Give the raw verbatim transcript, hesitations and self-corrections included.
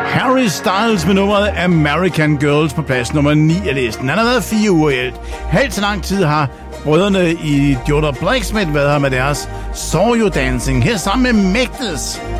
Harry Styles med nummeret American Girls på plads nummer ni af listen. Han har været fire uger i alt. Halvt så lang tid har brødrene i Jodder Blacksmith været her med deres Saw You Dancing, her sammen med Mægtes.